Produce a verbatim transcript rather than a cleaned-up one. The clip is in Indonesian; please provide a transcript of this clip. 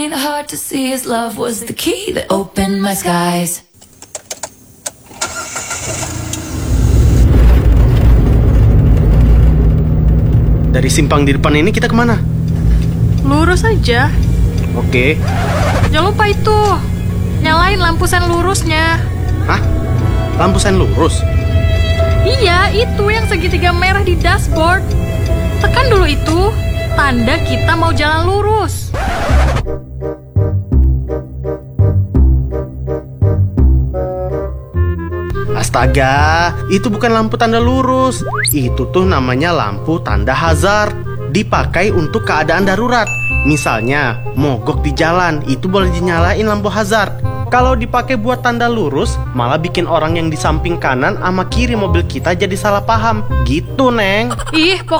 Hard to see his love was the key that opened my skies. Dari simpang di depan ini kita kemana? Lurus aja. Oke. Jangan lupa itu, nyalain lampu sen lurusnya. Hah? Lampu sen lurus? Iya, itu yang segitiga merah di dashboard. Tekan dulu itu, tanda kita mau jalan lurus. Astaga, itu bukan lampu tanda lurus. Itu tuh namanya lampu tanda hazard. Dipakai untuk keadaan darurat. Misalnya, mogok di jalan, itu boleh dinyalain lampu hazard. Kalau dipakai buat tanda lurus, malah bikin orang yang di samping kanan sama kiri mobil kita jadi salah paham. Gitu, Neng. Ih, pokoknya